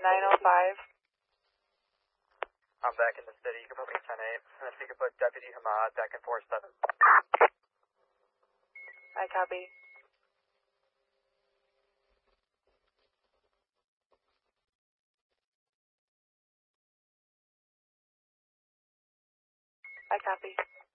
905. I'm back in the city. You can put me 10-8. And if you could put Deputy Hamad back in 4-7. I copy. I copy.